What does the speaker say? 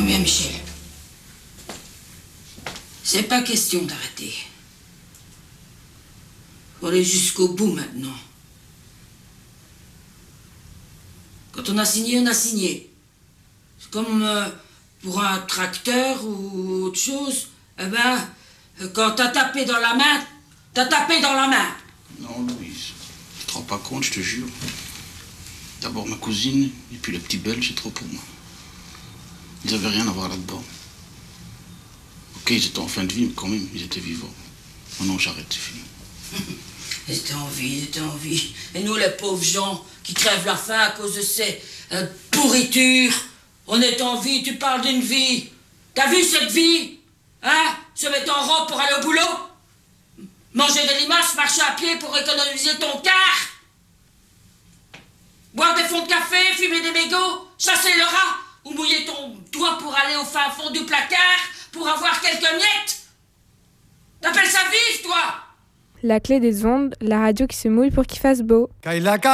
bien, Michel. C'est pas question d'arrêter. Faut aller jusqu'au bout maintenant. Quand on a signé, on a signé. C'est comme pour un tracteur ou autre chose. Eh ben, quand t'as tapé dans la main, t'as tapé dans la main. Non, Louise, tu te rends pas compte, je te jure. D'abord ma cousine, et puis le petit Belge, c'est trop pour moi. Ils avaient rien à voir là-dedans. Ok, ils étaient en fin de vie, mais quand même, ils étaient vivants. Maintenant, j'arrête, c'est fini. Ils étaient en vie. Et nous, les pauvres gens qui crèvent la faim à cause de ces pourritures, on est en vie, tu parles d'une vie. T'as vu cette vie? Hein? Se mettre en robe pour aller au boulot? Manger des limaces, marcher à pied pour économiser ton quart? Boire des fonds de café, fumer des mégots, chasser le rat, ou mouiller ton doigt pour aller au fin fond du placard pour avoir quelques miettes? T'appelles ça vivre, toi? La clé des ondes, la radio qui se mouille pour qu'il fasse beau.